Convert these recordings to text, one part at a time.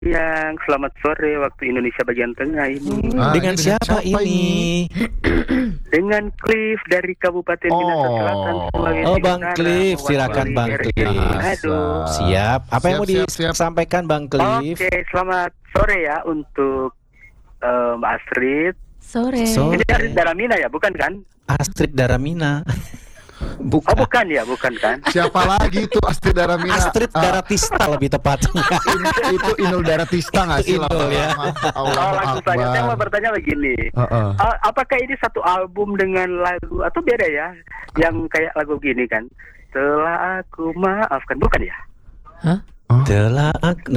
siang, selamat sore waktu Indonesia bagian tengah ini. Dengan siapa ini? Dengan Cliff dari Kabupaten Minahasa Selatan. Sulawesi Oh, Bang Utara, Cliff, silakan mewakili Bang RRI Cliff. Manado. Siap. Apa yang mau Siap. disampaikan Bang Cliff? Oke, selamat sore ya untuk Mbak Astrid. Sore. Ini Astrid Daramina ya, bukan kan? Astrid Daramina. Oh, bukan ya, bukan kan? Siapa lagi itu Astrid Daramina? Astrid Daratista lebih tepatnya. Itu Inul Daratista nggak sih? Inul, ya. Oh, langsung saja. Saya mau bertanya begini. Apakah ini satu album dengan lagu atau beda ya? Yang kayak lagu gini kan? Telah aku maafkan, bukan ya? Hah? Telah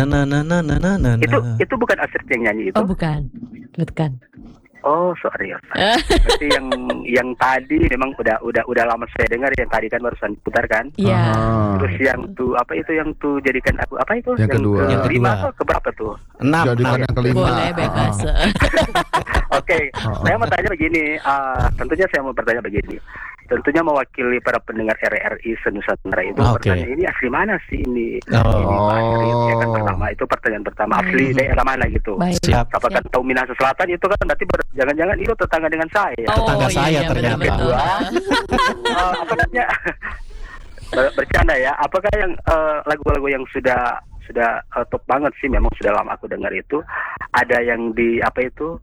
na. Itu bukan Astrid yang nyanyi itu. Oh, bukan. Bukan. Oh, sorry. Berarti yang tadi memang udah lama saya dengar, yang tadi kan barusan diputar kan? Iya. Terus yang tuh apa itu yang tuh jadikan aku apa itu? Yang kedua. Yang kelima kedua. atau keberapa tuh? 6. Jadikan yang kelima. Boleh bebas. Oke, saya mau tanya begini. Tentunya saya mau bertanya begini. Tentunya mewakili para pendengar RRI Senusantara itu bertanya, ini asli mana sih ini? Ini Astrid, ya kan pertama, itu pertanyaan pertama. Asli daerah mana gitu? Baik. Siap. Apakah tahu Minahasa Selatan itu kan berarti jangan-jangan itu tetangga dengan saya. Tetangga saya ternyata. betul. Apa namanya? Bercanda ya. Apakah yang lagu-lagu yang sudah top banget sih, memang sudah lama aku dengar itu, ada yang di apa itu?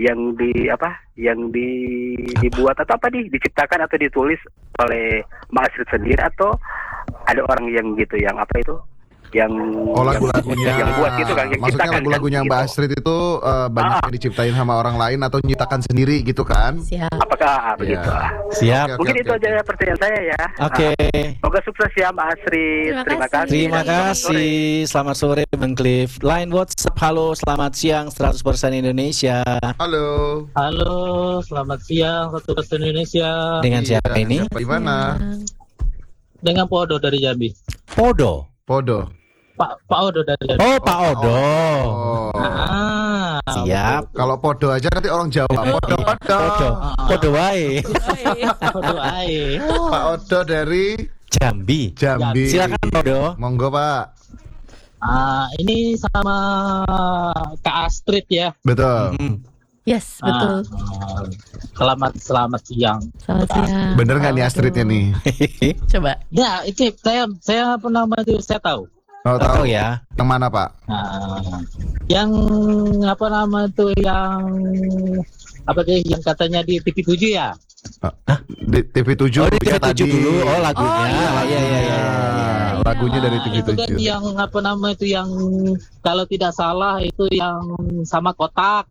Yang dibuat atau diciptakan atau ditulis oleh Mbak Astrid sendiri, atau ada orang yang gitu yang apa itu? Yang lagu-lagunya yang buat gitu kan, yang maksudnya ciptakan lagu-lagunya kan, Mbak gitu. Astrid itu banyak yang diciptain sama orang lain atau nyiptakan sendiri gitu kan? Siap. Apakah begitu? Siap. Mungkin itu aja pertanyaan saya ya. Oke. Semoga sukses ya Mbak Astrid. Terima kasih. Terima Selamat sore. kasih. Selamat sore Bang Cliff. Line WhatsApp, halo, selamat siang 100% Indonesia. Halo. Halo, selamat siang 100% Indonesia. Dengan siapa ini? Siapa di mana? Dengan Pak Odo dari Jambi. Podo. Pak Odo dari Jambi. Oh, Pak Odo. Oh. Siap. Kalau podo aja nanti orang Jawa. Podo. Podo wae. Odo ae. Pak Odo dari Jambi. Jambi. Silakan Podo. Monggo Pak. Ini sama Kak Astrid ya. Betul. Yes, betul. Selamat siang. Selamat siang. Bener nggak nih Astridnya nih? Coba. Ya, itu saya apa nama itu saya tahu. Oh, Tahu tahu ya. Yang mana Pak? Yang apa nama itu yang apa sih yang katanya di TV7 ya? Di TV7 Oh, di ya TV7 tadi. dulu. Oh, lagunya. Oh, Iya. Lagunya dari Itu kan TV7. yang apa nama itu yang kalau tidak salah itu yang sama kotak.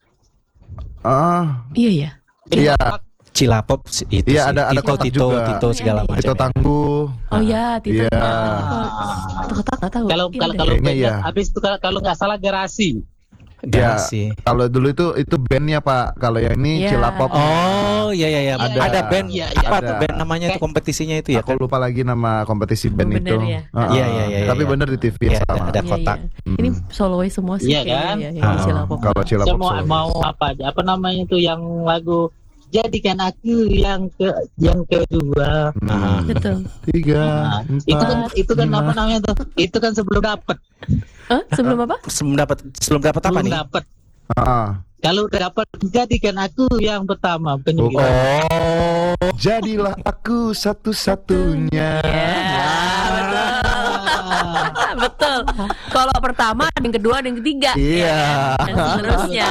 Iya ya. Iya. Cilapop itu Iya, sih. ada kotak juga. Tito segala macam. Itu Tangguh. Oh ya, Tito. Iya. Kotak nggak tahu. Kalau Iya, kalau deh. kalau Kayaknya bandnya, iya. habis itu kalau nggak salah Garasi. Garasi. Kalau dulu itu bandnya Pak. Kalau yang ini Iya. Cilapop. Oh, iya. Ada band. Iya, Apa ada. tuh band namanya itu kompetisinya itu ya? Aku lupa lagi nama kompetisi band Bener itu. ya. Iya. Tapi bener di TV Iya, sama. ada Iya, kotak. iya. Ini solois semua sih Iya, kan? kayaknya, ya, Cilapop. Kalau Saya Cilapop. mau apa aja? Apa namanya itu yang lagu Jadikan Aku yang kedua. Betul. 3, Nah, itu kan apa namanya tuh? Itu kan sebelum dapat. Sebelum apa? Sebelum dapat apa nih? Dapat. Kalau udah dapat jadikan aku yang pertama penyembuhan. Oh, jadilah aku satu-satunya. Betul. Kalau pertama, ada yang kedua, ada yang ketiga. Iya. Dan seterusnya.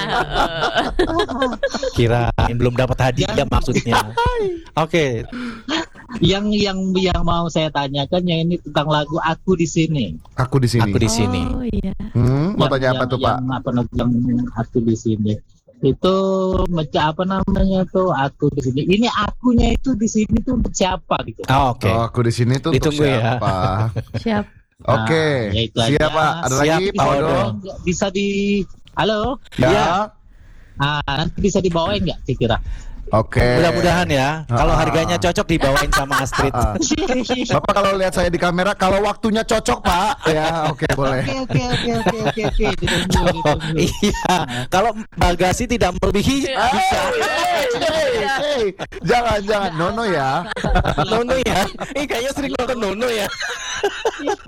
Kirain belum dapat hadiah maksudnya. Oke. Yang mau saya tanyakan yang ini tentang lagu Aku di sini. Aku di sini. Aku di sini. Oh iya. Mau tanya apa tuh Pak? Yang Aku di sini. Itu apa namanya tuh Aku di sini. Ini akunya itu di sini tuh untuk siapa gitu? Oh, oke. Oh, aku di sini tuh untuk Ditunggu ya. siapa? Siap. Oke. ya itu Siap aja. Pak. Ada Siap, lagi Pak Pak Odo. Odo? Bisa di halo? Ya. Nanti bisa dibawain nggak kira-kira? Oke. Mudah-mudahan ya. Kalau harganya cocok dibawain sama Astrid. Bapak kalau lihat saya di kamera, kalau waktunya cocok Pak, ya oke boleh. Oke. Iya. Kalau bagasi tidak melebihi bisa. Hey, jangan Nono ya. Nono ya. Kayaknya sering nonton Nono ya.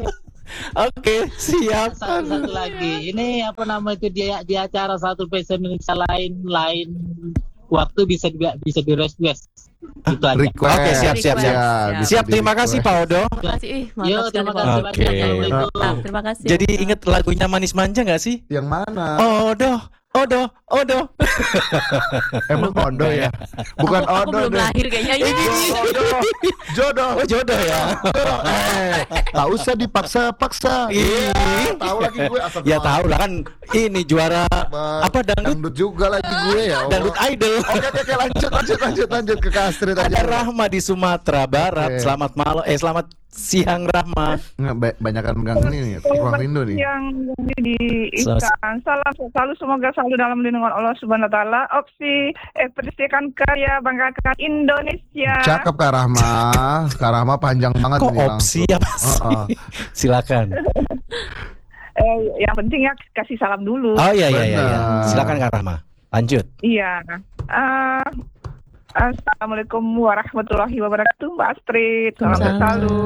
Oke, siap. Satu lagi, ini apa nama itu dia di acara satu fashion Indonesia lain waktu bisa di request. Itu aja. Request. Oke, siap. Ya. Siap, terima kasih Pak Odo. Terima kasih. Yo, Mantap terima sekali, kasih Pak. Oke. banyak. Assalamualaikum. Mantap, terima kasih. Jadi inget lagunya Manis Manja nggak sih? Yang mana? Odo. Emang Odo ya? Bukan Aku Odo belum deh. lahir kayaknya. Jodoh. Oh, jodoh ya. Tak usah dipaksa-paksa. Ih. Tahu lagi gue asal. Ya tahu lah kan ini juara apa dangdut Dangdut juga lagi gue ya. Allah. dangdut idol. Oke, lanjut ke Astrid aja. Ada Rahma di Sumatera Barat. Oke. Selamat malam. Selamat siang Rahma. Nggak, banyakan megang ini nih, ruang rindu nih. Yang di Ihsan, salam selalu, semoga selalu dalam lindungan Allah Subhanahu Wa Taala. Opsi persiskan karya, banggakan Indonesia. Cakep Kak Rahma panjang banget Kok nih opsi apa sih? Heeh. Silakan. Yang penting ya kasih salam dulu. Oh iya. Benar. Silakan Kak Rahma. Lanjut. Iya. Assalamualaikum warahmatullahi wabarakatuh, Mbak Astrid. Salam selalu.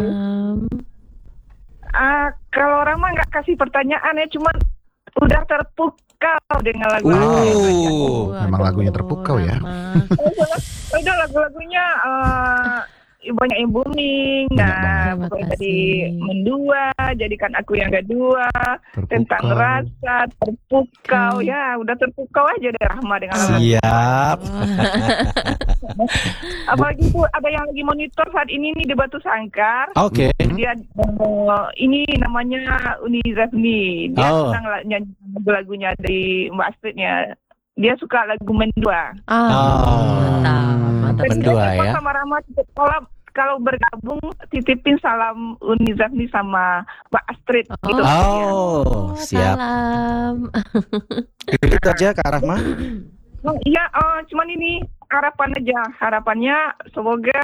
Kalau orang mah nggak kasih pertanyaan ya, cuman udah terpukau dengan lagu. Memang lagunya terpukau ya. Udah lagu-lagunya banyak yang booming. Nah, Terima pokoknya kasih. tadi mendua, jadikan aku yang kedua, tentang rasa terpukau. Ya, udah terpukau aja deh Rahma dengan lagu. Siap. Apalagi tuh ada yang lagi monitor saat ini nih di Batu Sangkar. Oke. Dia ini namanya Uni Zafni. Dia Oh. senang nyanyi lagu-lagunya dari Mbak Astridnya. Dia suka lagu Mendua. Mantap. Mendua Terus ya. sama Rahma kalau bergabung titipin salam Uni Zafni sama Mbak Astrid gitu. Oh, siap. Salam. Itu aja Kak Rahma. Iya, cuman ini harapannya semoga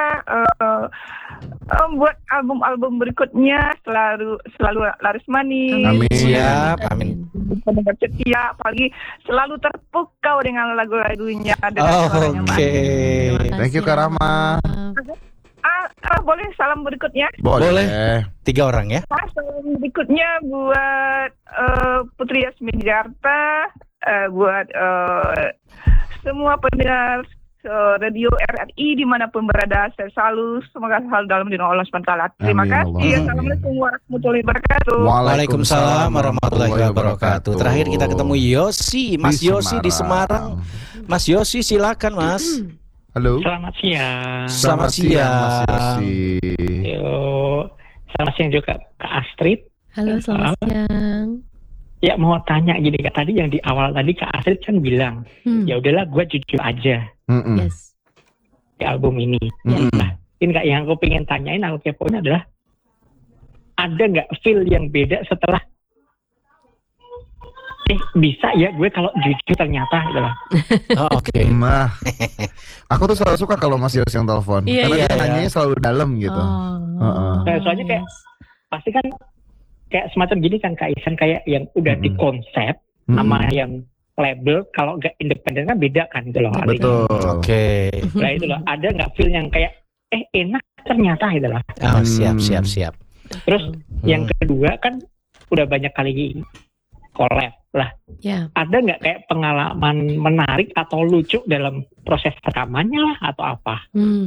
buat album-album berikutnya selalu laris manis. Amin. Siap. Amin. Pendengar setia, apalagi selalu terpukau dengan lagu-lagunya dengan suaranya Mbak. Oke. Thank you Kak Rahma. Boleh salam berikutnya? Boleh. 3 orang ya. Salam berikutnya buat Putri Yasmin Jarta, buat semua pendengar radio RRI dimanapun berada, saya selalu semoga selalu dalam lindungan Allah SWT. Terima Amin, kasih. Allah. Assalamualaikum warahmatullahi wabarakatuh. Waalaikumsalam warahmatullahi wabarakatuh. Terakhir kita ketemu Yosi, Mas Di Yosi di Semarang. Mas Yosi silakan Mas. Halo. Selamat siang. Selamat Mas siang. Yosi. Yo, selamat siang juga Kak Astrid. Halo, selamat siang. Ya mau tanya gini Kak, tadi yang di awal tadi Kak Astrid kan bilang, ya udahlah gue jujur aja Mm-mm. Yes. di album ini. Mm-mm. Nah, ini Kak yang aku pengen tanyain, aku kepoin adalah ada nggak feel yang beda setelah bisa ya gue kalau jujur ternyata gitu loh. Oh, oke. Nah, aku tuh selalu suka kalau Mas Yosi yang telepon, Iya, karena iya, dia iya. nanyanya selalu dalam gitu. Heeh. Nah, soalnya kayak pasti kan kayak semacam gini kan Kak Isan, kayak yang udah Mm-mm. dikonsep Mm-mm. sama yang label, kalau nggak independen kan beda kan gitu loh. Betul. Oke. Nah itu loh, ada nggak feel yang kayak enak ternyata gitu loh. Oh, siap. Terus yang kedua kan udah banyak kali collab lah. Ya. Ada nggak kayak pengalaman menarik atau lucu dalam proses rekamannya lah atau apa?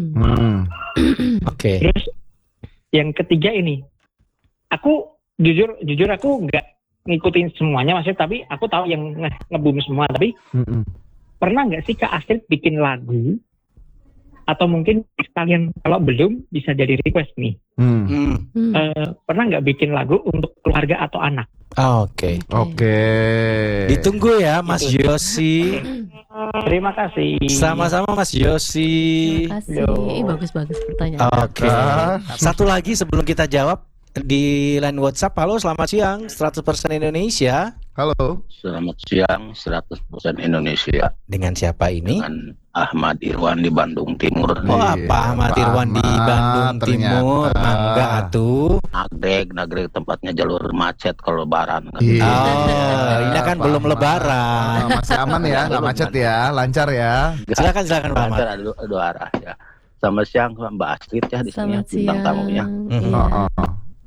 Oke. Terus yang ketiga ini, aku jujur aku nggak ngikutin semuanya maksudnya, tapi aku tahu yang nge-boom semua. Tapi Mm-mm. pernah nggak sih Kak Astrid bikin lagu? Atau mungkin kalian kalau belum bisa jadi request nih. Pernah nggak bikin lagu untuk keluarga atau anak? Oke. Oke. Ditunggu ya Mas Yosi. Terima kasih. Sama-sama Mas Yosi. Terima kasih. Ih, bagus-bagus pertanyaan. Oke. Satu lagi sebelum kita jawab di line WhatsApp. Halo, selamat siang. 100% Indonesia. Halo. Selamat siang, 100% Indonesia. Dengan siapa ini? Dengan Ahmad Irwan di Bandung Timur. Oh, apa Ahmad Pak Irwan di Ahmad, Bandung Timur? ternyata. Mangga atuh. Nagreg tempatnya jalur macet kalau lebaran. Iya. Oh, ini kan Pak belum Ahmad. lebaran. Masih aman ya, nggak macet ya, lancar ya. Silakan Pak Ahmad. Ada dua arah ya. Selamat siang Mbak Astrid ya di sini Selamat bintang siang. tamunya. Mhm. Oh.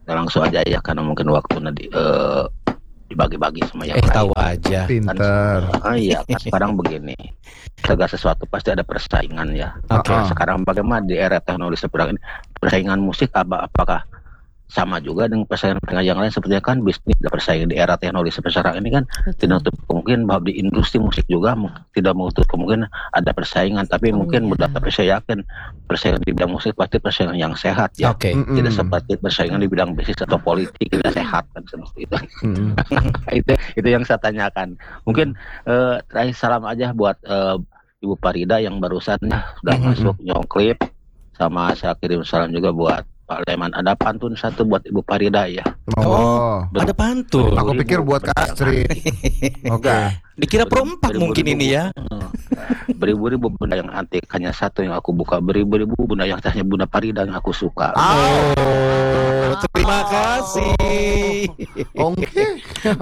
langsung aja ya, karena mungkin waktu nanti dibagi-bagi sama yang lain. Tahu aja. Pinter. Iya, kan sekarang begini, segala sesuatu pasti ada persaingan ya. Oke. Sekarang bagaimana di era teknologi seperti ini, persaingan musik apakah sama juga dengan persaingan yang lain, seperti kan bisnis dan persaingan di era teknologi seperti sekarang ini kan tidak menutup kemungkinan bahwa di industri musik juga tidak menutup kemungkinan ada persaingan, tapi mungkin tapi saya yakin persaingan di bidang musik pasti persaingan yang sehat ya. Oke. Tidak seperti persaingan di bidang bisnis atau politik tidak sehat kan seperti itu. itu yang saya tanyakan. Mungkin terakhir salam aja buat Ibu Farida yang barusan sudah masuk nyongklip, sama saya kirim salam juga buat Pak Leman. Ada pantun satu buat Ibu Farida ya. Oh, Ada pantun. aku pikir buat Kak Astrid. Oke. Dikira perempat mungkin ini ya. Beribu-ribu benda yang antik, hanya satu yang aku buka. Beribu-ribu benda yang hanya Bunda Farida yang aku suka. Oh, terima kasih. Oke.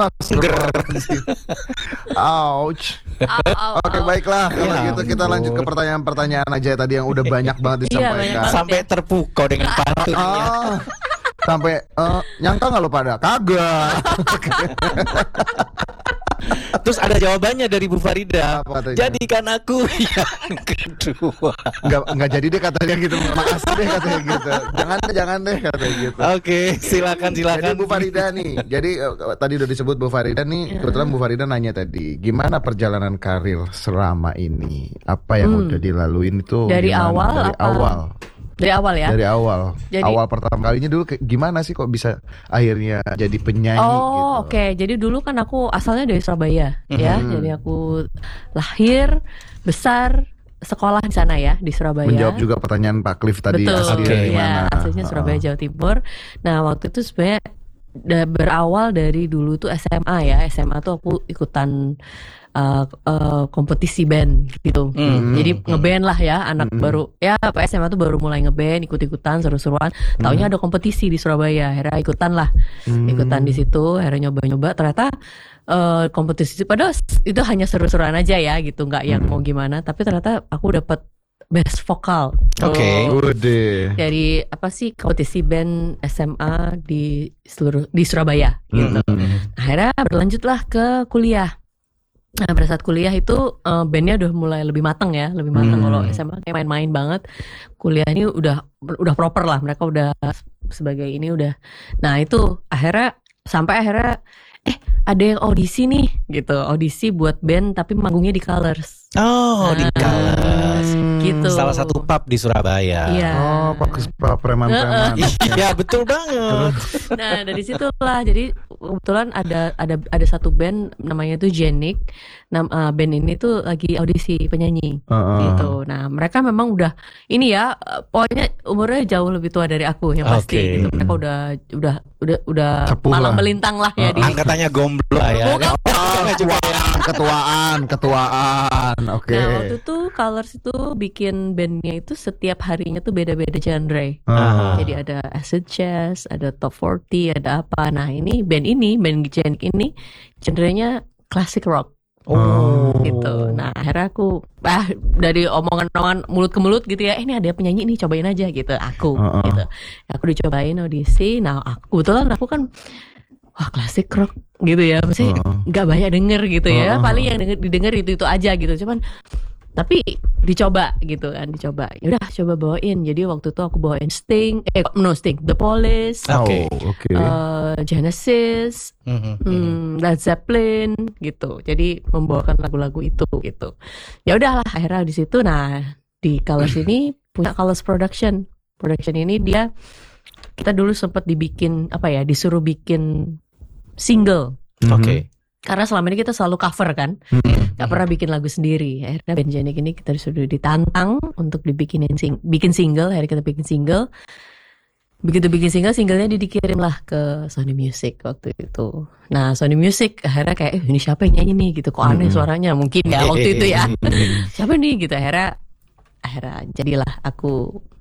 Ouch. Oke, baiklah. Kalau Ya gitu kita lanjut ke pertanyaan-pertanyaan aja tadi yang udah banyak banget disampaikan. Sampai terpukau dengan pantunnya. Sampai nyangka nggak lo pada? Kagak. Terus ada jawabannya dari Bu Farida. Apa katanya? Jadikan aku yang kedua. Nggak jadi deh katanya gitu. Makasih deh katanya gitu. Jangan deh katanya gitu. Oke, silakan. Jadi Bu Farida nih. Jadi tadi udah disebut Bu Farida nih. Kebetulan Bu Farida nanya tadi, gimana perjalanan karir selama ini? Apa yang udah dilaluin itu? Dari gimana? awal Dari apa? awal. Dari awal ya? Dari awal. Jadi- Awal pertama kalinya dulu gimana sih kok bisa akhirnya jadi penyanyi gitu? Oke. Jadi dulu kan aku asalnya dari Surabaya ya. Jadi aku lahir, besar, sekolah di sana ya, di Surabaya. Menjawab juga pertanyaan Pak Cliff tadi. Betul. aslinya Oke. dari mana? Ya, aslinya Surabaya, Jawa Timur. Nah, waktu itu sebenarnya berawal dari dulu tuh SMA ya. SMA tuh aku ikutan kompetisi band gitu. Jadi ngeband lah ya, anak baru ya apa SMA tuh baru mulai ngeband, ikut-ikutan seru-seruan. Taunya ada kompetisi di Surabaya, akhirnya ikutan di situ, akhirnya nyoba-nyoba. Ternyata kompetisi padahal itu hanya seru-seruan aja ya gitu, nggak yang mau gimana. Tapi ternyata aku dapat best vokal. Oke. Udah. Dari apa sih kompetisi band SMA di Surabaya gitu. Akhirnya berlanjutlah ke kuliah. Nah, pada saat kuliah itu bandnya udah mulai lebih matang ya, lebih matang. Kalau SMA kayak main-main banget. Kuliah ini udah proper lah, mereka udah sebagai ini udah. Nah itu sampai akhirnya ada yang audisi nih gitu, audisi buat band tapi manggungnya di Colors. Oh, di Colors. Gitu. Salah satu pub di Surabaya. Iya. Oh, Pak preman-preman. Iya, betul banget. Nah dari situlah, jadi kebetulan ada satu band namanya tuh Jenik. Band ini tuh lagi audisi penyanyi gitu. Nah mereka memang udah ini ya, pokoknya umurnya jauh lebih tua dari aku yang pasti. Oke. Gitu. Mereka udah Sepuh malang lah. melintang lah ya di. Angkatannya gomblo lah ya. Ketuaan. Oke. Nah waktu itu Colors itu bikin bandnya itu setiap harinya tuh beda-beda genre. Jadi ada acid jazz, ada top 40, ada apa. Nah ini band Jenik ini genrenya classic rock. Gitu. Nah akhirnya aku dari omongan mulut ke mulut gitu ya, ini ada penyanyi nih, cobain aja gitu. Aku gitu. Aku dicobain audisi. Nah kebetulan aku kan klasik rock gitu ya, maksudnya nggak banyak denger gitu ya. Paling yang didengar itu aja gitu. Cuman tapi dicoba gitu kan, ya udah coba bawain. Jadi waktu itu aku bawain Sting, The Police, Oke. Genesis, Led Zeppelin gitu. Jadi membawakan lagu-lagu itu gitu. Ya udahlah akhirnya di situ. Nah di Colors ini punya Colors Production ini kita dulu sempat disuruh bikin single. Oke. Karena selama ini kita selalu cover kan, gak pernah bikin lagu sendiri. Akhirnya band Jenik ini kita disuruh ditantang untuk bikin single. Akhirnya kita bikin single. Begitu bikin singlenya dikirim lah ke Sony Music waktu itu. Nah Sony Music akhirnya kayak ini siapa yang nyanyi nih gitu, kok aneh suaranya mungkin ya waktu itu ya. Siapa nih gitu. Akhirnya jadilah aku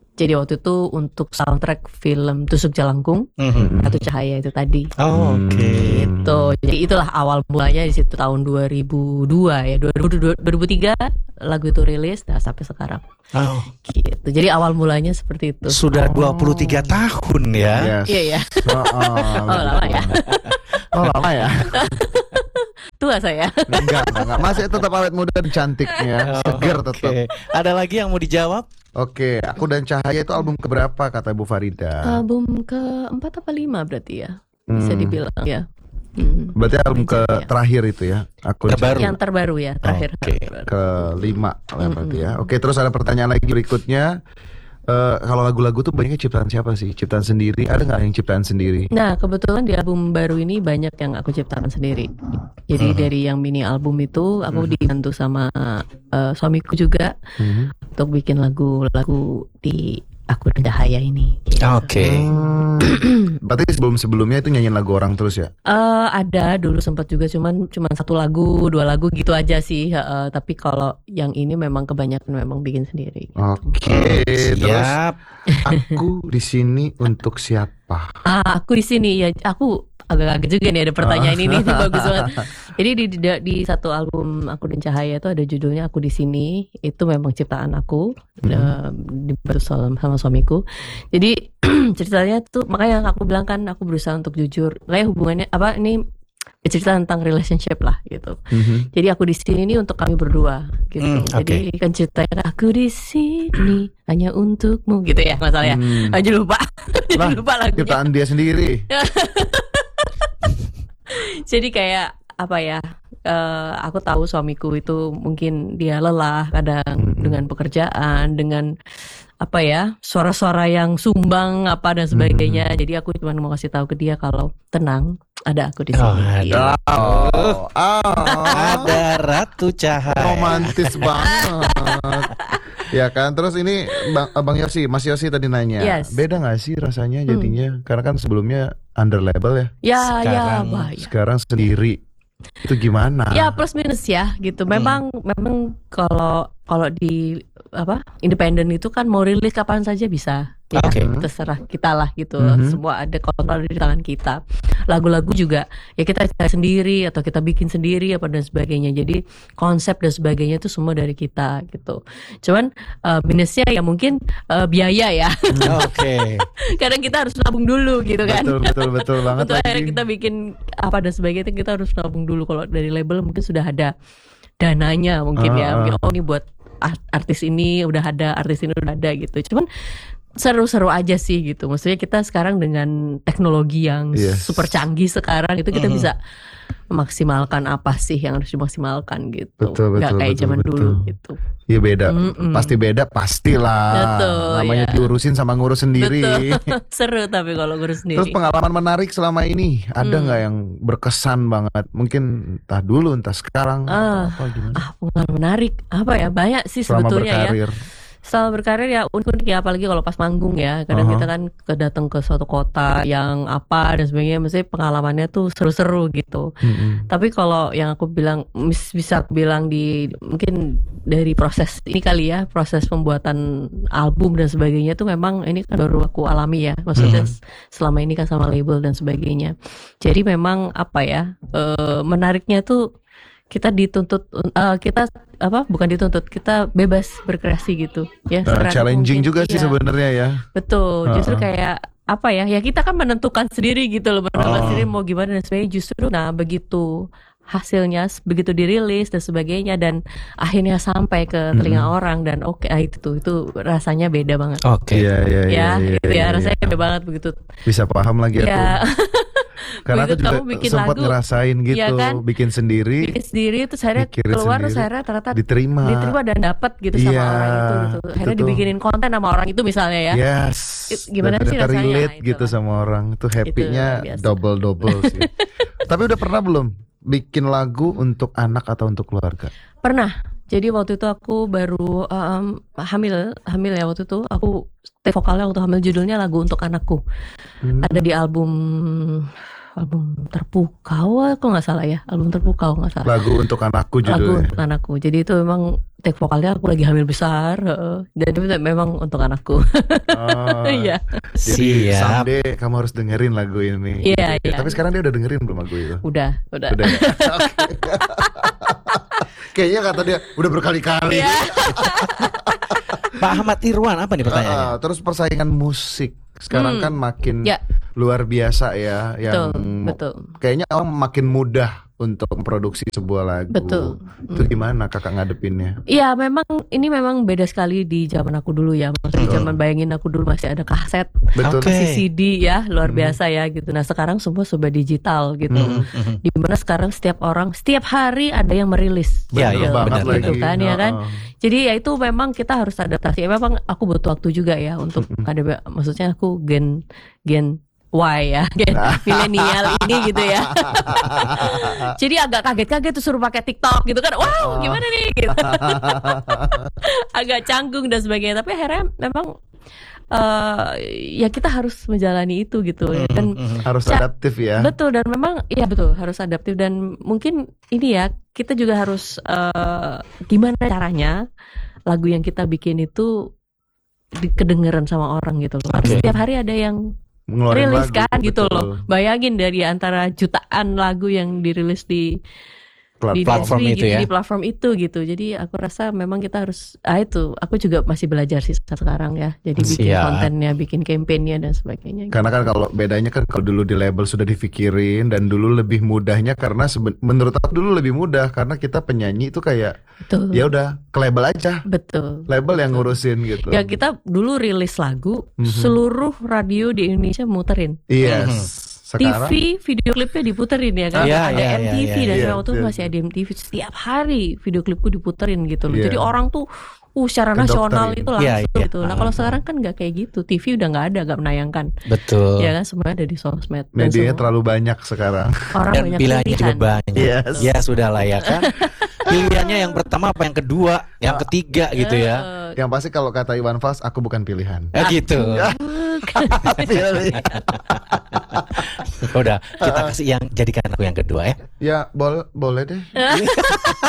Jadi waktu itu untuk soundtrack film Tusuk Jalangkung, Ratu Cahaya itu tadi. Gitu. Jadi itulah awal mulanya di situ tahun 2002 ya, 2003 lagu itu rilis, nah sampai sekarang. Gitu. Jadi awal mulanya seperti itu. Sudah 23 tahun ya. Iya ya. Lama ya. Lama ya. Tua saya. Enggak. Masih tetap awet muda dan cantiknya, seger tetap. Ada lagi yang mau dijawab? Oke, Aku dan Cahaya itu album keberapa kata Bu Farida? Album ke-4 apa 5 berarti ya? Bisa dibilang ya. Berarti album terakhir itu ya? Yang terbaru ya, terakhir. Ke-5 berarti ya. Oke, terus ada pertanyaan lagi berikutnya. Kalau lagu-lagu tuh banyaknya ciptaan siapa sih? Ciptaan sendiri? Ada nggak yang ciptaan sendiri? Nah, kebetulan di album baru ini banyak yang aku ciptakan sendiri. Jadi dari yang mini album itu aku dibantu sama suamiku juga untuk bikin lagu-lagu di Aku dan Cahaya ini. Gitu. Berarti sebelum-sebelumnya itu nyanyiin lagu orang terus ya? Ada dulu sempat juga, cuman 1 lagu, 2 lagu gitu aja sih. Tapi kalau yang ini memang kebanyakan memang bikin sendiri. Oke, terus aku di sini untuk siapa? Aku di sini ya, aku agak kaget juga nih ada pertanyaan ini bagus banget. Jadi di satu album Aku dan Cahaya itu ada judulnya Aku di Sini. Itu memang ciptaan aku, dibantu sama suamiku. Jadi ceritanya tuh, makanya aku bilang kan aku berusaha untuk jujur. Kayak hubungannya apa ini cerita tentang relationship lah gitu. Jadi aku di sini ini untuk kami berdua gitu. Jadi kan ceritanya aku di sini hanya untukmu gitu ya, masalahnya. Aja lupa. Lupa lagunya. Ciptaan dia sendiri. Jadi kayak apa ya? Aku tahu suamiku itu mungkin dia lelah kadang dengan pekerjaan, dengan apa ya, suara-suara yang sumbang apa dan sebagainya. Jadi aku cuma mau kasih tahu ke dia kalau tenang, ada aku di sini. Ada Ratu Cahaya. Romantis banget. Ya kan, terus ini Bang Yosi, Mas Yosi tadi nanya, beda nggak sih rasanya jadinya? Karena kan sebelumnya under label ya. Sekarang sendiri. Itu gimana? Ya plus minus ya gitu. Memang kalau di independen itu kan mau rilis kapan saja bisa. Ya, terserah kita lah gitu. Semua ada kontrol di tangan kita. Lagu-lagu juga ya kita cari sendiri atau kita bikin sendiri apa dan sebagainya. Jadi konsep dan sebagainya itu semua dari kita gitu. Cuman minusnya ya mungkin biaya ya. Kadang kita harus nabung dulu gitu kan. Betul banget. Untuk akhirnya kita bikin apa dan sebagainya kita harus nabung dulu. Kalau dari label mungkin sudah ada dananya mungkin ya. Mungkin ini buat artis ini udah ada, artis ini udah ada gitu. Cuman seru-seru aja sih gitu. Maksudnya kita sekarang dengan teknologi yang super canggih sekarang itu kita bisa memaksimalkan apa sih yang harus dimaksimalkan gitu. Gak kayak zaman dulu gitu. Iya beda, pasti beda, pastilah. Namanya diurusin sama ngurus sendiri. Seru tapi kalau ngurus sendiri. Terus pengalaman menarik selama ini ada nggak yang berkesan banget? Mungkin entah dulu, entah sekarang. Apa gimana? Pengalaman menarik apa ya? Banyak sih selama sebetulnya berkarir. Selama berkarir ya unik ya, apalagi kalau pas manggung ya. Kadang kita kan datang ke suatu kota yang apa dan sebagainya, mesti pengalamannya tuh seru-seru gitu. Tapi kalau yang aku bilang, bisa aku bilang mungkin dari proses ini kali ya, proses pembuatan album dan sebagainya tuh memang ini kan baru aku alami ya. Maksudnya selama ini kan sama label dan sebagainya. Jadi memang apa ya, menariknya tuh kita dituntut, bukan dituntut, kita bebas berkreasi gitu ya. Challenging juga sih sebenarnya ya. Betul, justru kayak apa ya, kita kan menentukan sendiri gitu loh, menentukan sendiri mau gimana dan sebagainya. Justru begitu hasilnya, begitu dirilis dan sebagainya dan akhirnya sampai ke telinga orang dan itu rasanya beda banget. Rasanya beda banget begitu. Bisa paham lagi aku. Karena aku juga sempat ngerasain gitu, kan? bikin sendiri terus akhirnya keluar, terus akhirnya ternyata diterima dan dapat gitu sama orang itu gitu. Akhirnya dibikinin konten sama orang itu misalnya ya. Gimana sih rasanya relate gitu sama orang itu, happy-nya double sih. Tapi udah pernah belum bikin lagu untuk anak atau untuk keluarga? Pernah. Jadi waktu itu aku baru hamil ya, waktu itu aku take vokalnya waktu hamil, judulnya Lagu Untuk Anakku. Ada di album Terpukau, kalau nggak salah ya, album Terpukau nggak salah. Lagu Untuk Anakku judulnya. Lagu Untuk Anakku. Jadi itu memang take vokalnya aku lagi hamil besar, dan itu memang untuk anakku. Iya. Jadi someday kamu harus dengerin lagu ini. Iya. Tapi sekarang dia udah dengerin belum lagu itu? Udah. Ya? Kayaknya kata dia udah berkali-kali. Pak Ahmad Irwan, apa nih pertanyaannya? Terus persaingan musik sekarang kan makin luar biasa ya, yang betul. Kayaknya orang makin mudah untuk memproduksi sebuah lagu. Betul. Itu gimana kakak ngadepinnya? Iya, ini memang beda sekali di zaman aku dulu ya. Maksudnya zaman bayangin aku dulu masih ada kaset, masih CD ya, luar biasa ya gitu. Nah sekarang semua sudah digital gitu. Dimana sekarang setiap orang setiap hari ada yang merilis. Benar gitu kan ya kan. Jadi ya itu memang kita harus adaptasi. Memang aku butuh waktu juga ya untuk ada, maksudnya aku gen Y ya, milenial ini gitu ya. Jadi agak kaget-kaget tuh suruh pakai TikTok gitu kan. Wow, gimana nih gitu. Agak canggung dan sebagainya. Tapi akhirnya memang ya kita harus menjalani itu gitu. Dan harus adaptif ya. Betul, dan memang ya betul harus adaptif. Dan mungkin ini ya kita juga harus gimana caranya lagu yang kita bikin itu kedengeran sama orang gitu loh. Setiap hari ada yang rilis kan gitu loh. Bayangin dari antara jutaan lagu yang dirilis di platform itu gitu, di platform itu gitu. Jadi aku rasa memang kita harus itu aku juga masih belajar sih sekarang ya. Jadi bikin kontennya, bikin campaignnya dan sebagainya. Karena kan kalau bedanya kan kalau dulu di label sudah dipikirin dan dulu lebih mudahnya karena menurut aku dulu lebih mudah karena kita penyanyi itu kayak ya udah ke label aja. Betul. Label yang ngurusin gitu. Ya kita dulu rilis lagu, seluruh radio di Indonesia muterin. Yes. Sekarang, TV video klipnya diputerin ya kan, ada MTV dan waktu itu masih ada MTV, setiap hari video klipku diputerin gitu loh. Jadi orang tuh secara nasional itu langsung gitu. Nah kalau sekarang kan nggak kayak gitu, TV udah nggak menayangkan. Betul. Ya kan semuanya ada di sosmed. Medianya terlalu banyak sekarang. Orang dan banyak pilihannya juga banyak. Yes. Ya sudah lah ya kan. Pilihannya yang pertama apa yang kedua, yang ketiga gitu ya. Yang pasti kalau kata Iwan Fals, aku bukan pilihan. Gitu. Udah kita kasih yang jadikan aku yang kedua ya. Ya boleh deh.